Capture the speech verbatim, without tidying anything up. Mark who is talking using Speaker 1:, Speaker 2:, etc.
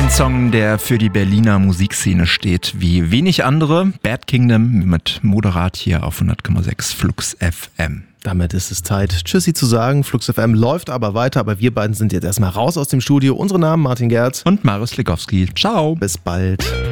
Speaker 1: Song, der für die Berliner Musikszene steht, wie wenig andere. Bad Kingdom mit Moderat hier auf hundert Komma sechs Flux F M.
Speaker 2: Damit ist es Zeit, Tschüssi zu sagen. Flux F M läuft aber weiter, aber wir beiden sind jetzt erstmal raus aus dem Studio. Unsere Namen Martin Gerz
Speaker 1: und Marius Legowski. Ciao.
Speaker 2: Bis bald.